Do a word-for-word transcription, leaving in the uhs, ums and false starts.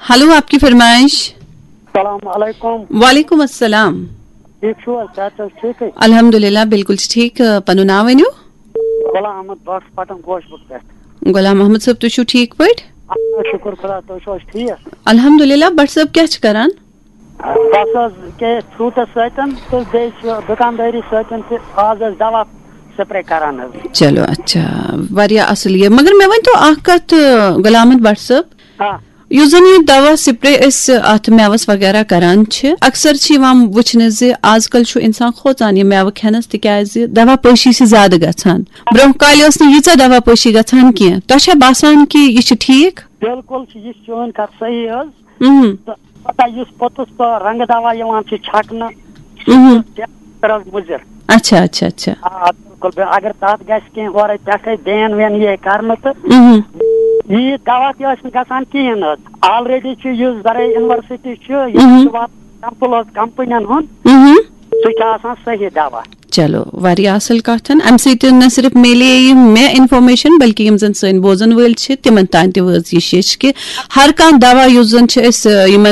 Hello, आपकी फरमाइश। सलाम अलैकुम। वालेकुम अस्सलाम। ठीक छो चाचा? ठीक है अल्हम्दुलिल्लाह, बिल्कुल ठीक। पनु नाव वनियो? गुलाम अहमद बख्श पटन गोशबुक पे। गुलाम अहमद साहब तुशु ठीक पट? शुक्र खुदा तो छो ठीक। अल्हम्दुलिल्लाह। बट साहब क्या करान? बस के फ्रूटस सतन तो बे दुकानदारी सतन ते आज दवा स्प्रे करान। चलो अच्छा, वारिया असल ये। मगर मैं वन तो आख कत गुलाम अहमद बट साहब, हां युस जन ये दवा स्प्रे इस अत मेवस वगैरह करान छ, अक्सर छ यवान वुचने जे आजकल छु इंसान खोचान ये मेव खेनस तिकाज दवा पशी से ज्यादा गछान। ब्रोह काल यस न यीचा दवा पशी गछान की तो छ बासान कि ये छ ठीक? बिल्कुल ये चोन कत सही हज। हम्म पता युस पतुस तो रंग दवा यवान छ छकना हम्म तरह मुजर। अच्छा अच्छा अच्छा। हां बिल्कुल, अगर तात गस के और तक देन वेन ये करन तो हम्म ये दवा गसान कहेन। ऑलरेडी जरे यूनिवर्सिटी कंपल कंपनियन हूं सही दवा। चलो वारिया असल कथन। अम न सिर्फ मिले मे इन्फॉर्मेशन बल्कि यम जन सन बोजन वल तिमन तान तज ये कि हर कह दवा युस जन